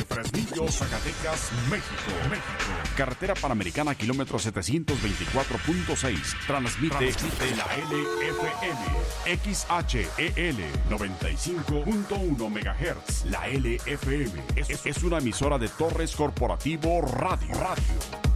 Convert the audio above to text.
desde Fresnillo, Zacatecas, México. Carretera Panamericana, kilómetro 724.6. Transmite la LFM. XHEL 95.1 MHz. La LFM es una emisora de Torres Corporativo Radio.